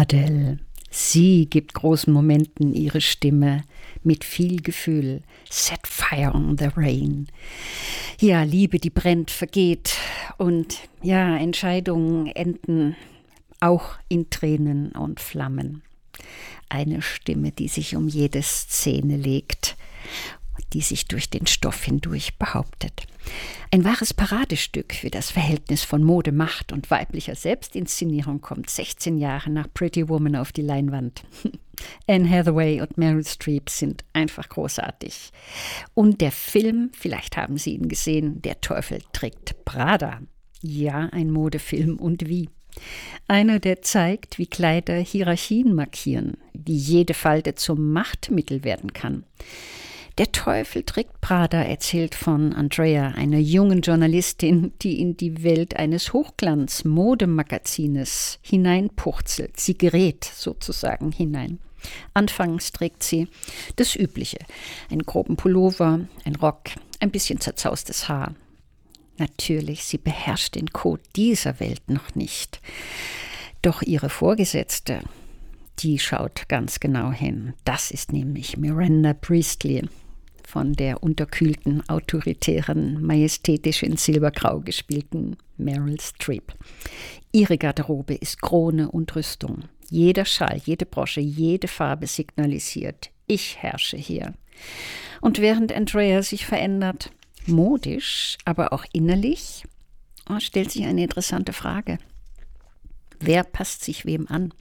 Adele. Sie gibt großen Momenten ihre Stimme mit viel Gefühl. Set fire on the rain. Ja, Liebe, die brennt, vergeht. Und ja, Entscheidungen enden auch in Tränen und Flammen. Eine Stimme, die sich um jede Szene legt, die sich durch den Stoff hindurch behauptet. Ein wahres Paradestück für das Verhältnis von Mode, Macht und weiblicher Selbstinszenierung kommt 16 Jahre nach Pretty Woman auf die Leinwand. Anne Hathaway und Meryl Streep sind einfach großartig. Und der Film, vielleicht haben Sie ihn gesehen, Der Teufel trägt Prada. Ja, ein Modefilm und wie. Einer, der zeigt, wie Kleider Hierarchien markieren, wie jede Falte zum Machtmittel werden kann. Der Teufel trägt Prada erzählt von Andrea, einer jungen Journalistin, die in die Welt eines Hochglanz-Modemagazines hineinpurzelt. Sie gerät sozusagen hinein. Anfangs trägt sie das Übliche, einen groben Pullover, ein Rock, ein bisschen zerzaustes Haar. Natürlich, sie beherrscht den Code dieser Welt noch nicht. Doch ihre Vorgesetzte, die schaut ganz genau hin. Das ist nämlich Miranda Priestley, von der unterkühlten, autoritären, majestätisch in Silbergrau gespielten Meryl Streep. Ihre Garderobe ist Krone und Rüstung. Jeder Schal, jede Brosche, jede Farbe signalisiert, ich herrsche hier. Und während Andrea sich verändert, modisch, aber auch innerlich, stellt sich eine interessante Frage. Wer passt sich wem an?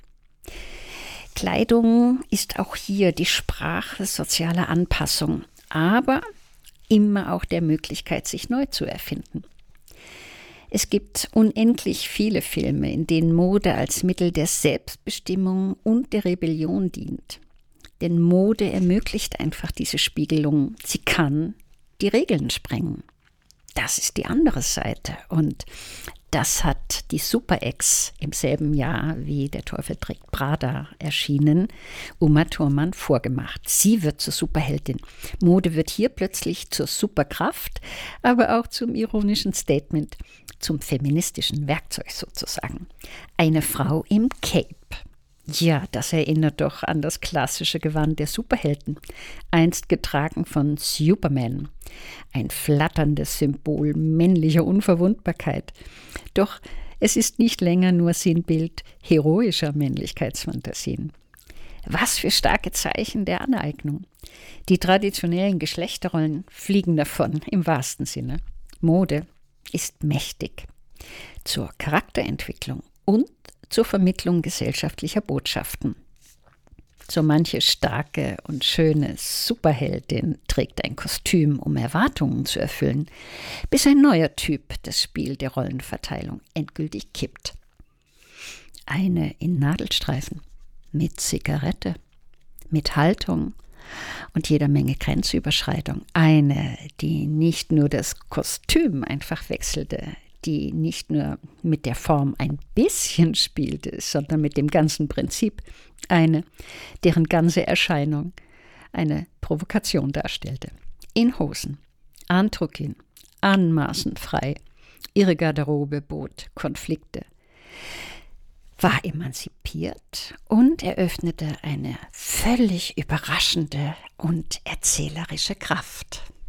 Kleidung ist auch hier die Sprache sozialer Anpassung, aber immer auch der Möglichkeit, sich neu zu erfinden. Es gibt unendlich viele Filme, in denen Mode als Mittel der Selbstbestimmung und der Rebellion dient. Denn Mode ermöglicht einfach diese Spiegelung. Sie kann die Regeln sprengen. Das ist die andere Seite. Und das hat die Super-Ex im selben Jahr wie Der Teufel trägt Prada erschienen, Uma Thurman vorgemacht. Sie wird zur Superheldin. Mode wird hier plötzlich zur Superkraft, aber auch zum ironischen Statement, zum feministischen Werkzeug sozusagen. Eine Frau im Cape. Ja, das erinnert doch an das klassische Gewand der Superhelden, einst getragen von Superman. Ein flatterndes Symbol männlicher Unverwundbarkeit. Doch es ist nicht länger nur Sinnbild heroischer Männlichkeitsfantasien. Was für starke Zeichen der Aneignung. Die traditionellen Geschlechterrollen fliegen davon, im wahrsten Sinne. Mode ist mächtig. Zur Charakterentwicklung und zur Vermittlung gesellschaftlicher Botschaften. So manche starke und schöne Superheldin trägt ein Kostüm, um Erwartungen zu erfüllen, bis ein neuer Typ das Spiel der Rollenverteilung endgültig kippt. Eine in Nadelstreifen, mit Zigarette, mit Haltung und jeder Menge Grenzüberschreitung. Eine, die nicht nur das Kostüm einfach wechselte, die nicht nur mit der Form ein bisschen spielte, sondern mit dem ganzen Prinzip. Eine, deren ganze Erscheinung eine Provokation darstellte. In Hosen, androgyn, anmaßend frei. Ihre Garderobe bot Konflikte, war emanzipiert und eröffnete eine völlig überraschende und erzählerische Kraft.